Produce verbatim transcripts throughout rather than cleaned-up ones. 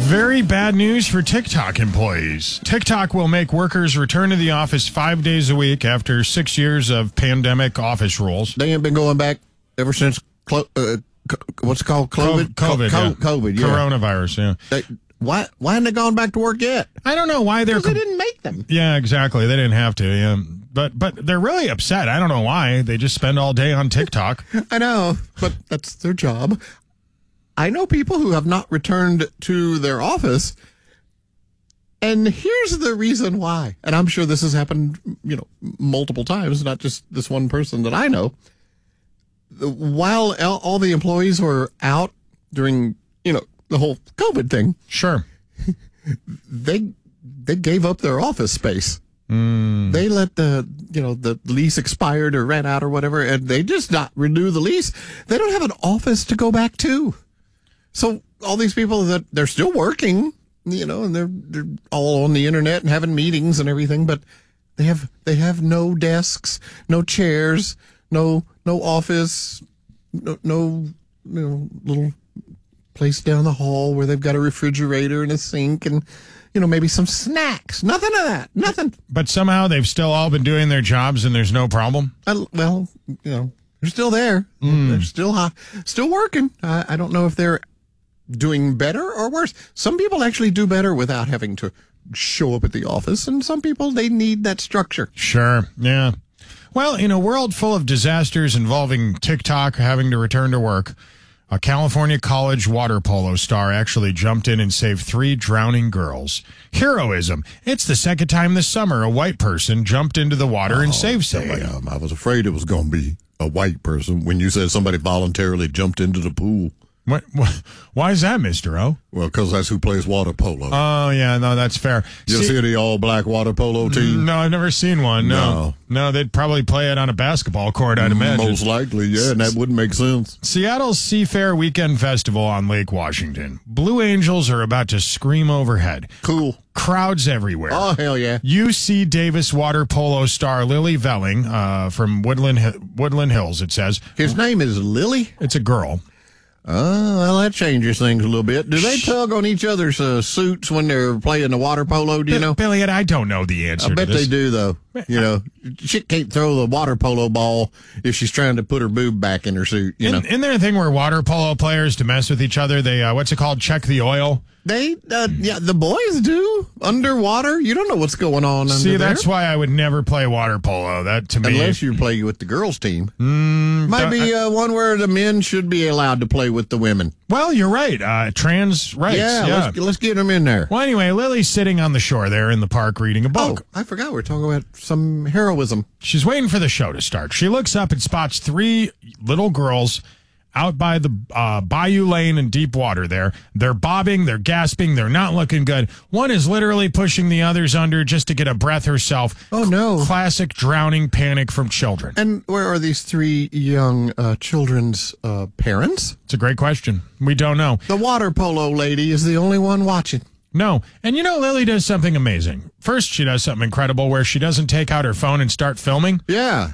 Very bad news for TikTok employees. TikTok will make workers return to the office five days a week after six years of pandemic office rules. They ain't been going back ever since, clo- uh, co- what's it called? COVID? COVID, Co- yeah. COVID, yeah. Coronavirus, yeah. They, why, why haven't they gone back to work yet? I don't know why they're... Because they didn't make them. Yeah, exactly. They didn't have to, yeah. But, but they're really upset. I don't know why. They just spend all day on TikTok. I know, but that's their job. I know people who have not returned to their office, and here's the reason why. And I'm sure this has happened, you know, multiple times, not just this one person that I know. While all the employees were out during, you know, the whole COVID thing, Sure. they they gave up their office space. Mm. They let the, you know, the lease expired or ran out or whatever, and they just not renew the lease. They don't have an office to go back to. So all these people that they're still working, you know, and they're they're all on the internet and having meetings and everything, but they have they have no desks, no chairs, no no office, no no you know little place down the hall where they've got a refrigerator and a sink and, you know, maybe some snacks. Nothing of that. Nothing. But somehow they've still all been doing their jobs and there's no problem? I, well, you know, they're still there. Mm. They're still hot, still working. I, I don't know if they're doing better or worse. Some people actually do better without having to show up at the office, and some people, they need that structure. Sure, yeah. Well, in a world full of disasters involving TikTok having to return to work, a California college water polo star actually jumped in and saved three drowning girls. Heroism. It's the second time this summer a white person jumped into the water Oh, and saved somebody. Damn, I was afraid it was going to be a white person when you said somebody voluntarily jumped into the pool. What, what, why is that, Mister O? Well, because that's who plays water polo. Oh, yeah, no, that's fair. you See, see the all-black water polo team? No, I've never seen one. No. No. No, they'd probably play it on a basketball court, I'd imagine. Most likely, yeah, and that wouldn't make sense. Seattle's Seafair Weekend Festival on Lake Washington. Blue Angels are about to scream overhead. Cool. Crowds everywhere. Oh, hell yeah. U C Davis water polo star Lily Velling uh, from Woodland Woodland Hills, it says. His name is Lily? It's a girl. Oh, well, that changes things a little bit. Do they tug on each other's uh, suits when they're playing the water polo? Do you know? Billy, I don't know the answer I bet to this. they do, though. You know, she can't throw the water polo ball if she's trying to put her boob back in her suit. You know, Isn't there a thing where water polo players, to mess with each other, they, uh, what's it called, check the oil? they, uh, yeah, the boys do underwater. You don't know what's going on under See, there. that's why I would never play water polo. That, to me... Unless you play with the girls' team. Mm, Might be I- uh, one where the men should be allowed to play with the women. Well, you're right. Uh, trans rights. Yeah, Yeah. Let's, let's get them in there. Well, anyway, Lily's sitting on the shore there in the park reading a Oh, book. I forgot we were talking about some heroism. She's waiting for the show to start. She looks up and spots three little girls out by the uh, Bayou Lane in deep water there. They're bobbing, they're gasping, they're not looking good. One is literally pushing the others under just to get a breath herself. Oh, no. Classic drowning panic from children. And where are these three young uh, children's uh, parents? It's a great question. We don't know. The water polo lady is the only one watching. No. And you know, Lily does something amazing. First, she does something incredible where she doesn't take out her phone and start filming. Yeah.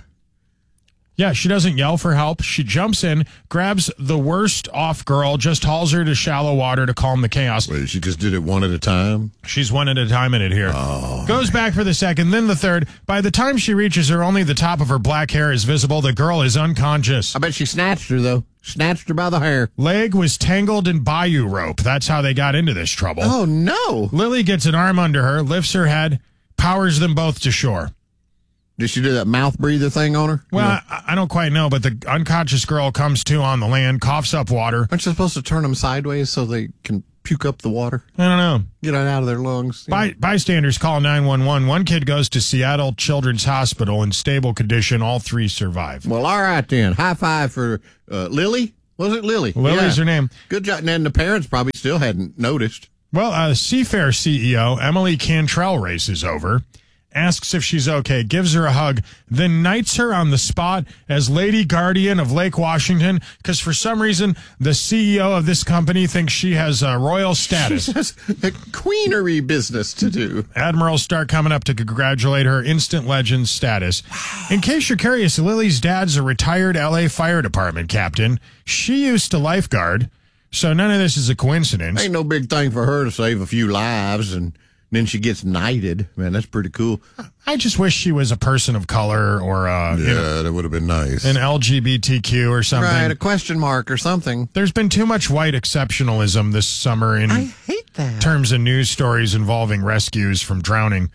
Yeah, she doesn't yell for help. She jumps in, grabs the worst off girl, just hauls her to shallow water to calm the chaos. Wait, she just did it one at a time? She's one at a time in it here. Oh, Goes back for the second, then the third. By the time she reaches her, only the top of her black hair is visible. The girl is unconscious. I bet she snatched her, though. Snatched her by the hair. Leg was tangled in bayou rope. That's how they got into this trouble. Oh, no. Lily gets an arm under her, lifts her head, powers them both to shore. Did she do that mouth breather thing on her? Well, You know, I, I don't quite know, but the unconscious girl comes to on the land, coughs up water. aren't you supposed to turn them sideways so they can puke up the water? I don't know. Get it out of their lungs? you By, know? bystanders call nine one one. One kid goes to Seattle Children's Hospital in stable condition. All three survive. Well, all right then. High five for uh, Lily. Was it Lily? Lily's Yeah. her name. Good job. And then the parents probably still hadn't noticed. Well, uh, Seafair C E O Emily Cantrell races over, asks if she's okay, gives her a hug, then knights her on the spot as Lady Guardian of Lake Washington, because for some reason the C E O of this company thinks she has uh, royal status. She has a queenery business to do. Admirals start coming up to congratulate her instant legend status. In case you're curious, Lily's dad's a retired L A Fire Department captain. She used to lifeguard. So none of this is a coincidence. Ain't no big thing for her to save a few lives, and then she gets knighted. Man, that's pretty cool. I just wish she was a person of color or uh, yeah, you know, that would have been nice. an L G B T Q or something. Right, a question mark or something. There's been too much white exceptionalism this summer in I hate that. terms of news stories involving rescues from drowning.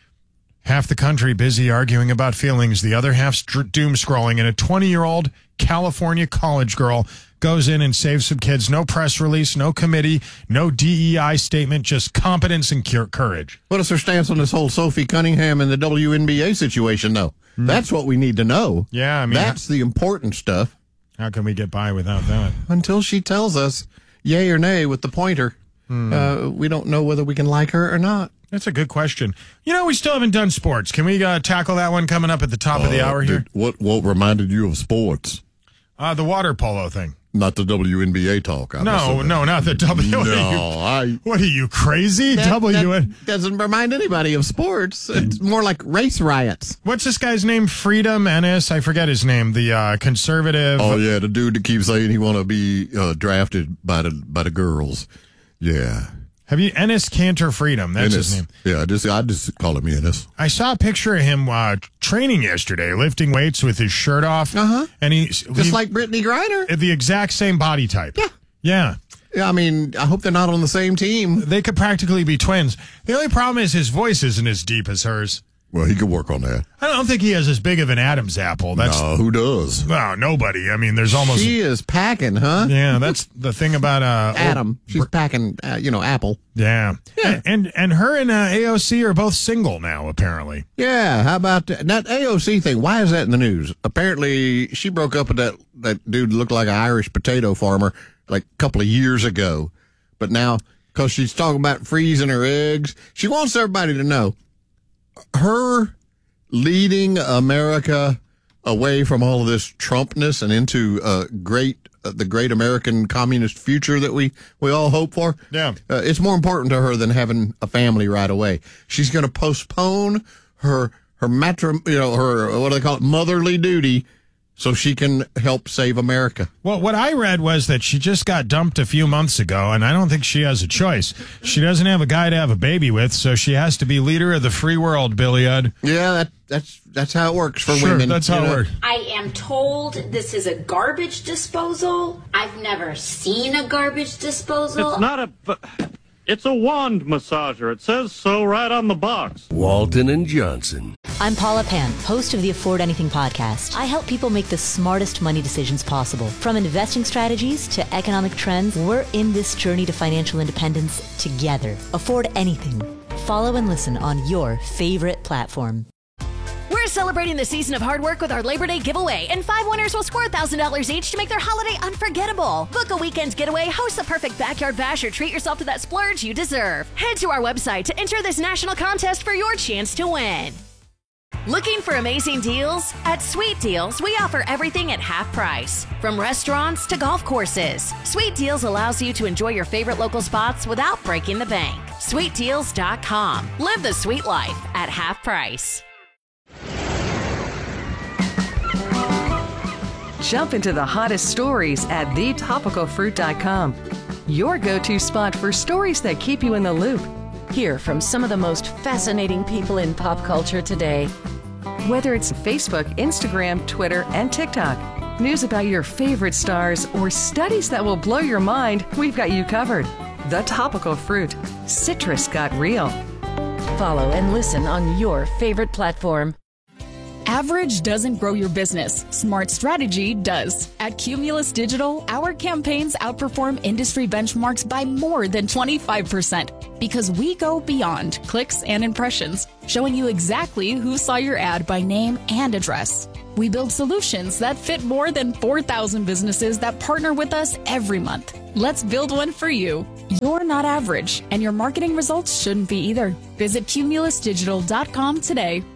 Half the country busy arguing about feelings, the other half's dr- doom scrolling, and a twenty-year-old California college girl goes in and saves some kids. No press release, no committee, no D E I statement, just competence and cure- courage. What is her stance on this whole Sophie Cunningham and the W N B A situation, though? Mm. That's what we need to know. Yeah, I mean, that's the important stuff. How can we get by without that? Until she tells us yay or nay with the pointer, mm. uh, we don't know whether we can like her or not. That's a good question. You know, we still haven't done sports. Can we uh, tackle that one coming up at the top uh, of the hour here? Did, what what reminded you of sports? Uh, the water polo thing. Not the W N B A talk. I'm no, no, not the W. No, what are you, I. What are you crazy? That, W. That doesn't remind anybody of sports. It's more like race riots. What's this guy's name? Freedom Ennis. I forget his name. The uh, conservative. Oh yeah, the dude that keeps saying he want to be uh, drafted by the by the girls. Yeah. Have you Ennis Cantor Freedom? That's Ennis. his name. Yeah, I just I just call him Ennis. I saw a picture of him uh, training yesterday, lifting weights with his shirt off. Uh huh. And he just he, like Brittany Griner, the exact same body type. Yeah. Yeah. Yeah. I mean, I hope they're not on the same team. They could practically be twins. The only problem is his voice isn't as deep as hers. Well, he could work on that. I don't think he has as big of an Adam's apple. That's no, who does? Well, nobody. I mean, there's almost. She is packing, huh? Yeah, that's the thing about uh, Adam. She's Br- packing, uh, you know, apple. Yeah, yeah. And, and and her and uh, A O C are both single now, apparently. Yeah. How about that? That A O C thing? Why is that in the news? Apparently, she broke up with that that dude who looked like an Irish potato farmer like a couple of years ago, but now because she's talking about freezing her eggs, she wants everybody to know her leading America away from all of this Trumpness and into uh, great uh, the great American communist future that we, we all hope for. Yeah, uh, it's more important to her than having a family right away. She's going to postpone her her matrim, you know, her what do they call it, motherly duty, so she can help save America. Well, what I read was that she just got dumped a few months ago, and I don't think she has a choice. She doesn't have a guy to have a baby with, so she has to be leader of the free world, Billy Ed. Yeah, that, that's that's how it works for sure, women. That's how you know? it works. I am told this is a garbage disposal. I've never seen a garbage disposal. It's not a... It's a wand massager. It says so right on the box. Walton and Johnson. I'm Paula Pan, host of the Afford Anything podcast. I help people make the smartest money decisions possible. From investing strategies to economic trends, we're in this journey to financial independence together. Afford Anything. Follow and listen on your favorite platform. We're celebrating the season of hard work with our Labor Day giveaway, and five winners will score one thousand dollars each to make their holiday unforgettable. Book a weekend getaway, host the perfect backyard bash, or treat yourself to that splurge you deserve. Head to our website to enter this national contest for your chance to win. Looking for amazing deals? At Sweet Deals, we offer everything at half price. From restaurants to golf courses, Sweet Deals allows you to enjoy your favorite local spots without breaking the bank. sweet deals dot com. Live the sweet life at half price. Jump into the hottest stories at the topical fruit dot com. Your go-to spot for stories that keep you in the loop. Hear from some of the most fascinating people in pop culture today. Whether it's Facebook, Instagram, Twitter, and TikTok, news about your favorite stars, or studies that will blow your mind, we've got you covered. The Topical Fruit. Citrus got real. Follow and listen on your favorite platform. Average doesn't grow your business. Smart strategy does. At Cumulus Digital, our campaigns outperform industry benchmarks by more than twenty-five percent because we go beyond clicks and impressions, showing you exactly who saw your ad by name and address. We build solutions that fit more than four thousand businesses that partner with us every month. Let's build one for you. You're not average, and your marketing results shouldn't be either. Visit cumulus digital dot com today.